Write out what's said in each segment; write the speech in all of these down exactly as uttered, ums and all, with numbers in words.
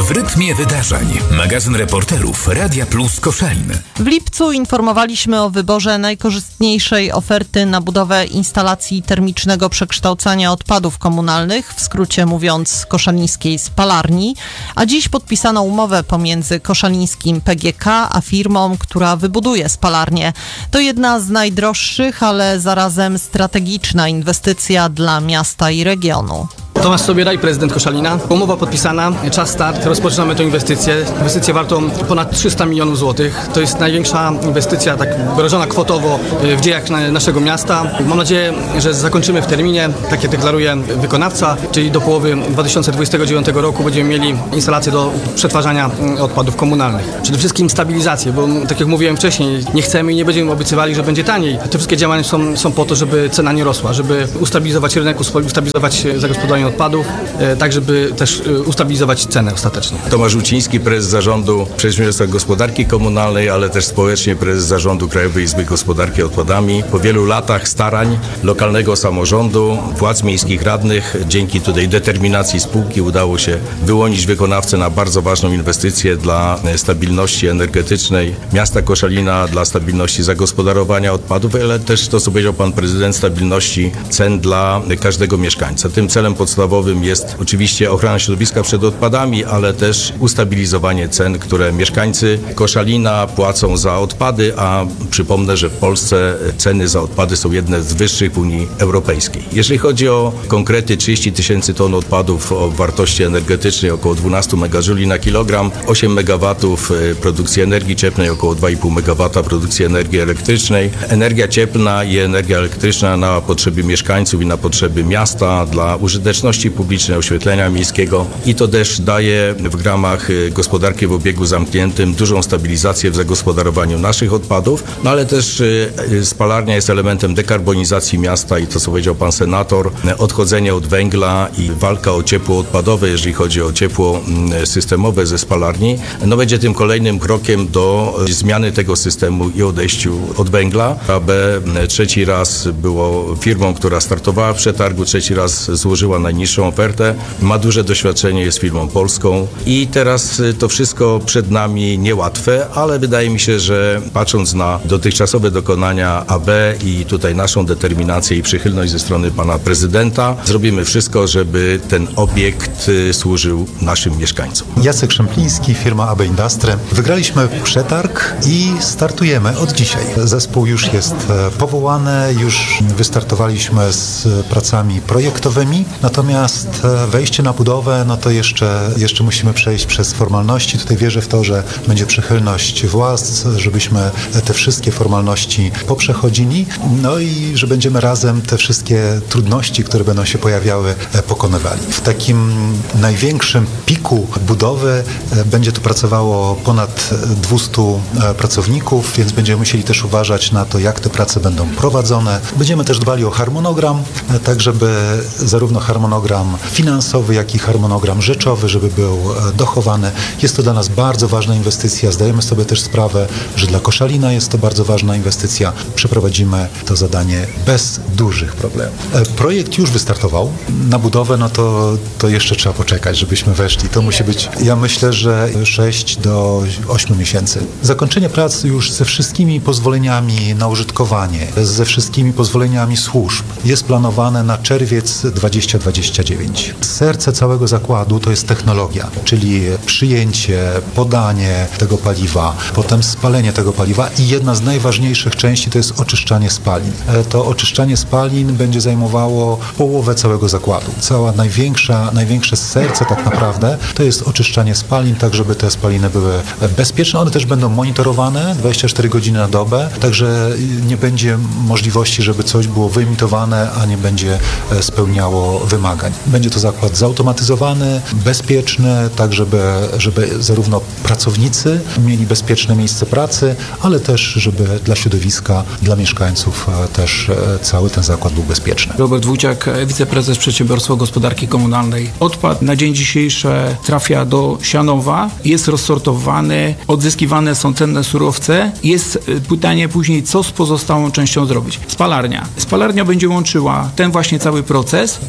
W rytmie wydarzeń. Magazyn reporterów Radia Plus Koszalin. W lipcu informowaliśmy o wyborze najkorzystniejszej oferty na budowę instalacji termicznego przekształcania odpadów komunalnych, w skrócie mówiąc koszalińskiej spalarni, a dziś podpisano umowę pomiędzy koszalińskim P G K a firmą, która wybuduje spalarnię. To jedna z najdroższych, ale zarazem strategiczna inwestycja dla miasta i regionu. Tomasz Sobieraj, prezydent Koszalina. Umowa podpisana, czas start, rozpoczynamy tę inwestycję. Inwestycję wartą ponad trzysta milionów złotych. To jest największa inwestycja, tak wyrażona kwotowo, w dziejach naszego miasta. Mam nadzieję, że zakończymy w terminie, takie deklaruje wykonawca, czyli do połowy dwa tysiące dwudziestego dziewiątego roku będziemy mieli instalację do przetwarzania odpadów komunalnych. Przede wszystkim stabilizację, bo tak jak mówiłem wcześniej, nie chcemy i nie będziemy obiecywali, że będzie taniej. Te wszystkie działania są, są po to, żeby cena nie rosła, żeby ustabilizować rynek, ustabilizować zagospodarowanie odpadów, tak żeby też ustabilizować cenę ostatecznie. Tomasz Uciński, prezes zarządu Przedsiębiorstwa Gospodarki Komunalnej, ale też społecznie prezes zarządu Krajowej Izby Gospodarki Odpadami. Po wielu latach starań lokalnego samorządu, władz miejskich radnych, dzięki tutaj determinacji spółki udało się wyłonić wykonawcę na bardzo ważną inwestycję dla stabilności energetycznej miasta Koszalina, dla stabilności zagospodarowania odpadów, ale też to, co powiedział pan prezydent, stabilności cen dla każdego mieszkańca. Tym celem podstawowym jest oczywiście ochrona środowiska przed odpadami, ale też ustabilizowanie cen, które mieszkańcy Koszalina płacą za odpady, a przypomnę, że w Polsce ceny za odpady są jedne z wyższych w Unii Europejskiej. Jeżeli chodzi o konkrety, trzydzieści tysięcy ton odpadów o wartości energetycznej około dwanaście megajouli na kilogram, osiem megawatów produkcji energii cieplnej, około dwa i pół megawata produkcji energii elektrycznej. Energia cieplna i energia elektryczna na potrzeby mieszkańców i na potrzeby miasta, dla użyteczności publicznej, oświetlenia miejskiego i to też daje w ramach gospodarki w obiegu zamkniętym dużą stabilizację w zagospodarowaniu naszych odpadów, no ale też spalarnia jest elementem dekarbonizacji miasta i to, co powiedział pan senator, odchodzenie od węgla i walka o ciepło odpadowe, jeżeli chodzi o ciepło systemowe ze spalarni, no będzie tym kolejnym krokiem do zmiany tego systemu i odejściu od węgla. A B trzeci raz było firmą, która startowała w przetargu, trzeci raz złożyła najniższą ofertę, ma duże doświadczenie, jest firmą polską i teraz to wszystko przed nami niełatwe, ale wydaje mi się, że patrząc na dotychczasowe dokonania A B i tutaj naszą determinację i przychylność ze strony pana prezydenta, zrobimy wszystko, żeby ten obiekt służył naszym mieszkańcom. Jacek Szempliński, firma A B Industry. Wygraliśmy przetarg i startujemy od dzisiaj. Zespół już jest powołany, już wystartowaliśmy z pracami projektowymi, natomiast wejście na budowę, no to jeszcze, jeszcze musimy przejść przez formalności. Tutaj wierzę w to, że będzie przychylność władz, żebyśmy te wszystkie formalności poprzechodzili, no i że będziemy razem te wszystkie trudności, które będą się pojawiały, pokonywali. W takim największym piku budowy będzie tu pracowało ponad dwustu pracowników, więc będziemy musieli też uważać na to, jak te prace będą prowadzone. Będziemy też dbali o harmonogram, tak żeby zarówno harmonogram finansowy, jak i harmonogram rzeczowy, żeby był dochowany. Jest to dla nas bardzo ważna inwestycja. Zdajemy sobie też sprawę, że dla Koszalina jest to bardzo ważna inwestycja. Przeprowadzimy to zadanie bez dużych problemów. Projekt już wystartował. Na budowę, no to, to jeszcze trzeba poczekać, żebyśmy weszli. To musi być, ja myślę, że sześć do ośmiu miesięcy. Zakończenie prac już ze wszystkimi pozwoleniami na użytkowanie, ze wszystkimi pozwoleniami służb jest planowane na czerwiec dwa tysiące dwudziesty dziewiąty. Serce całego zakładu to jest technologia, czyli przyjęcie, podanie tego paliwa, potem spalenie tego paliwa i jedna z najważniejszych części to jest oczyszczanie spalin. To oczyszczanie spalin będzie zajmowało połowę całego zakładu. Cała największa, największe serce tak naprawdę to jest oczyszczanie spalin, tak żeby te spaliny były bezpieczne. One też będą monitorowane dwadzieścia cztery godziny na dobę, także nie będzie możliwości, żeby coś było wyemitowane, a nie będzie spełniało wymagań. Będzie to zakład zautomatyzowany, bezpieczny, tak żeby, żeby zarówno pracownicy mieli bezpieczne miejsce pracy, ale też żeby dla środowiska, dla mieszkańców też cały ten zakład był bezpieczny. Robert Wójciak, wiceprezes Przedsiębiorstwa Gospodarki Komunalnej. Odpad na dzień dzisiejszy trafia do Sianowa, jest rozsortowany, odzyskiwane są cenne surowce. Jest pytanie później, co z pozostałą częścią zrobić. Spalarnia. Spalarnia będzie łączyła ten właśnie cały proces. To będzie specjalny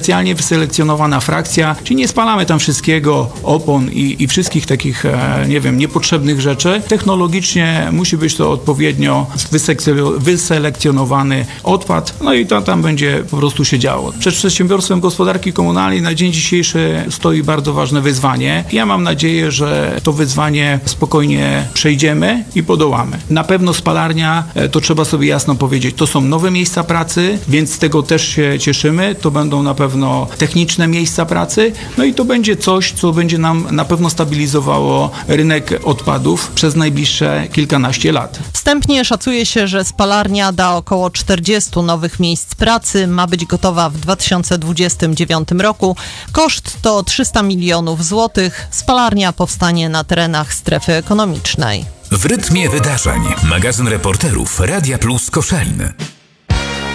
specjalnie wyselekcjonowana frakcja, czyli nie spalamy tam wszystkiego, opon i, i wszystkich takich, e, nie wiem, niepotrzebnych rzeczy. Technologicznie musi być to odpowiednio wyselekcjonowany odpad, no i to tam będzie po prostu się działo. Przed przedsiębiorstwem gospodarki komunalnej na dzień dzisiejszy stoi bardzo ważne wyzwanie. Ja mam nadzieję, że to wyzwanie spokojnie przejdziemy i podołamy. Na pewno spalarnia, to trzeba sobie jasno powiedzieć, to są nowe miejsca pracy, więc z tego też się cieszymy. To będą na pewno techniczne miejsca pracy, no i to będzie coś, co będzie nam na pewno stabilizowało rynek odpadów przez najbliższe kilkanaście lat. Wstępnie szacuje się, że spalarnia da około czterdzieści nowych miejsc pracy, ma być gotowa w dwa tysiące dwudziestym dziewiątym roku. Koszt to trzysta milionów złotych. Spalarnia powstanie na terenach strefy ekonomicznej. W rytmie wydarzeń. Magazyn reporterów Radia Plus Koszalin.